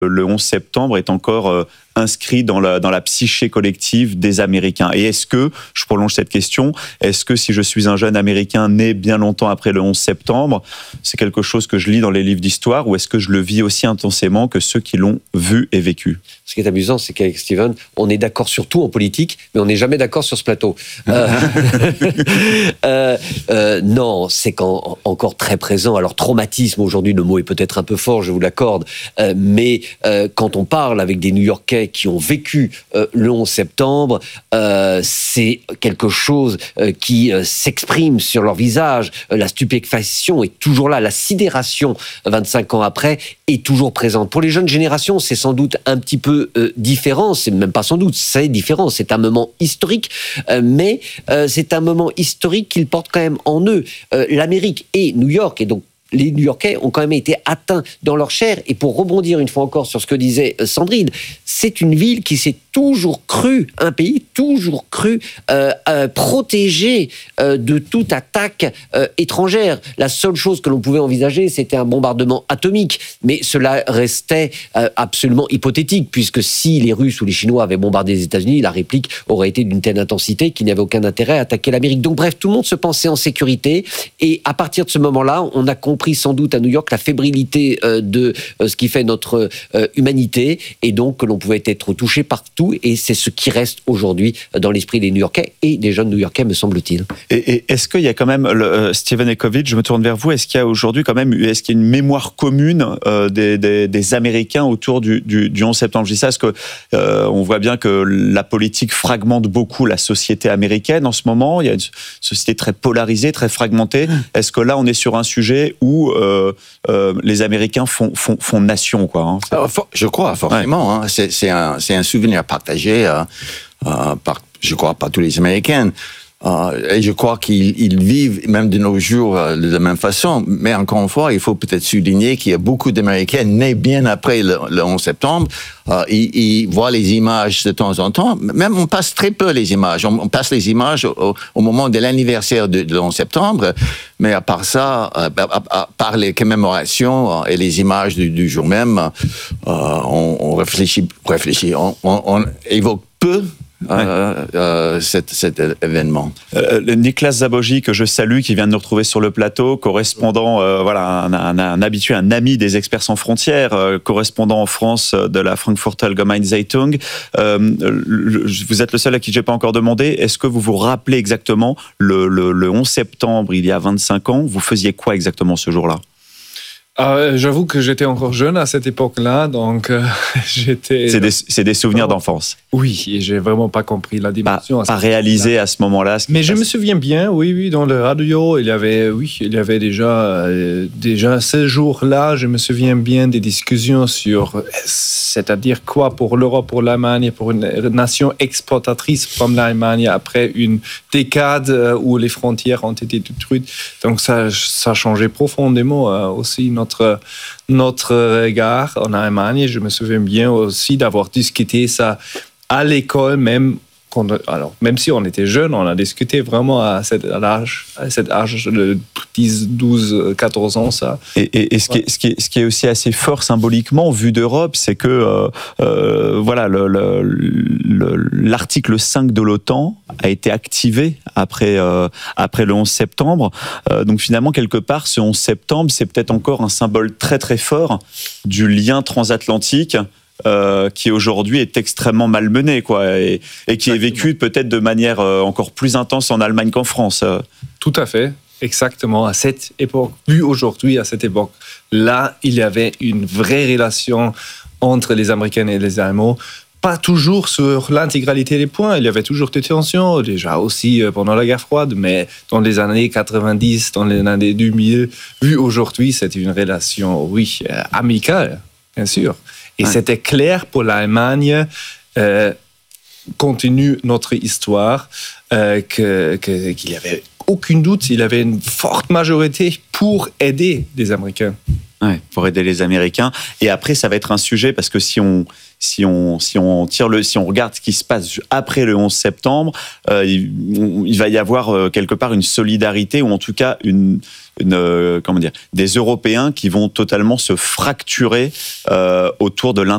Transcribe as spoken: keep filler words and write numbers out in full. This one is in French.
le onze septembre est encore euh, inscrit dans la, dans la psyché collective des Américains. Et est-ce que, je prolonge cette question, est-ce que si je suis un jeune Américain né bien longtemps après le onze septembre, c'est quelque chose que je lis dans les livres d'histoire, ou est-ce que je le vis aussi intensément que ceux qui l'ont vu et vécu? Ce qui est amusant, c'est qu'avec Steven, on est d'accord sur tout en politique, mais on n'est jamais d'accord sur ce plateau. Euh, euh, euh, non, c'est qu'en, encore très présent. Alors, traumatisme, aujourd'hui, le mot est peut-être un peu fort, je vous l'accorde, euh, mais euh, quand on parle avec des New-Yorkais qui ont vécu euh, le onze septembre, euh, c'est quelque chose euh, qui euh, s'exprime sur leur visage. Euh, la stupéfaction est toujours là, la sidération, vingt-cinq ans après, est toujours présente. Pour les jeunes générations, c'est sans doute un petit peu euh, différent, c'est même pas sans doute, c'est différent, c'est un moment historique, euh, mais euh, c'est un moment historique qu'ils portent quand même en eux. Euh, L'Amérique et New York, et donc les New-Yorkais ont quand même été atteints dans leur chair. Et pour rebondir une fois encore sur ce que disait Sandrine, c'est une ville qui s'est toujours cru, un pays toujours cru euh, euh, protégé euh, de toute attaque euh, étrangère. La seule chose que l'on pouvait envisager, c'était un bombardement atomique. Mais cela restait euh, absolument hypothétique, puisque si les Russes ou les Chinois avaient bombardé les États-Unis, la réplique aurait été d'une telle intensité qu'il n'y avait aucun intérêt à attaquer l'Amérique. Donc bref, tout le monde se pensait en sécurité. Et à partir de ce moment-là, on a compris pris sans doute à New York la fébrilité euh, de euh, ce qui fait notre euh, humanité, et donc que l'on pouvait être touché partout, et c'est ce qui reste aujourd'hui dans l'esprit des New-Yorkais et des jeunes New-Yorkais, me semble-t-il. Et, et est-ce qu'il y a quand même, le, euh, Steven Ecovitch, je me tourne vers vous, est-ce qu'il y a aujourd'hui quand même, est-ce qu'il y a une mémoire commune euh, des, des, des Américains autour du, du, du onze septembre? Je dis ça parce que euh, on voit bien que la politique fragmente beaucoup la société américaine en ce moment. Il y a une société très polarisée, très fragmentée. Est-ce que là, on est sur un sujet où où euh, euh, les Américains font, font, font nation, quoi. Hein. Alors, je crois, forcément. Ouais. Hein. C'est, c'est, un, c'est un souvenir partagé, euh, euh, par, je crois, par tous les Américains. Euh, et je crois qu'ils ils vivent, même de nos jours, euh, de la même façon. Mais encore une fois, il faut peut-être souligner qu'il y a beaucoup d'Américains nés bien après le, le onze septembre. Euh, ils, ils voient les images de temps en temps. Même on passe très peu les images. On, on passe les images au, au moment de l'anniversaire de, de onze septembre. Mais à part ça, euh, à, à part les commémorations et les images du, du jour même, euh, on, on réfléchit, réfléchit, on, on, on évoque peu Euh, euh, cet, cet événement. Euh, Nicolas Zabogy, que je salue, qui vient de nous retrouver sur le plateau, correspondant, euh, voilà, un, un, un habitué, un ami des Experts sans frontières, euh, correspondant en France de la Frankfurter Allgemeine Zeitung. Euh, le, vous êtes le seul à qui j'ai pas encore demandé. Est-ce que vous vous rappelez exactement le, le, le onze septembre, il y a vingt-cinq ans, vous faisiez quoi exactement ce jour-là? Euh, j'avoue que j'étais encore jeune à cette époque-là, donc euh, j'étais... C'est des, c'est des souvenirs oh. d'enfance. Oui, et j'ai vraiment pas compris la dimension. Pas, pas réalisé à ce moment-là. Ce Mais je me souviens bien, oui, oui, dans le radio, il y avait, oui, il y avait déjà, euh, déjà ce jour-là, je me souviens bien des discussions sur, c'est-à-dire quoi pour l'Europe, pour l'Allemagne, pour une nation exportatrice comme l'Allemagne après une décade où les frontières ont été détruites. Donc ça, ça a changé profondément euh, aussi notre notre regard en Allemagne. Je me souviens bien aussi d'avoir discuté ça à l'école, même quand, alors même si on était jeunes, on a discuté vraiment à cet âge, à cet âge de dix, douze, quatorze ans, ça. Et, et, et ce, qui est, ce, qui est, ce qui est aussi assez fort symboliquement vu d'Europe, c'est que euh, euh, voilà, le, le, le, l'article cinq de l'OTAN a été activé après euh, après le onze septembre. Euh, donc finalement, quelque part, ce onze septembre, c'est peut-être encore un symbole très très fort du lien transatlantique. Euh, qui aujourd'hui est extrêmement malmené, quoi, et, et qui Exactement. Est vécu peut-être de manière euh, encore plus intense en Allemagne qu'en France. Tout à fait, exactement. À cette époque, vu aujourd'hui, à cette époque, là, il y avait une vraie relation entre les Américains et les Allemands. Pas toujours sur l'intégralité des points, il y avait toujours des tensions, déjà aussi pendant la guerre froide, mais dans les années quatre-vingt-dix, dans les années deux mille, vu aujourd'hui, c'était une relation, oui, amicale, bien sûr. Et ouais. C'était clair pour l'Allemagne, euh, compte tenu de notre histoire, euh, que, que, qu'il n'y avait aucun doute, il y avait une forte majorité pour aider les Américains. Ouais, pour aider les Américains. Et après, ça va être un sujet parce que si on si on si on tire le si on regarde ce qui se passe après le onze septembre, euh, il, il va y avoir euh, quelque part une solidarité ou en tout cas une une euh, comment dire des Européens qui vont totalement se fracturer euh, autour de l'intérêt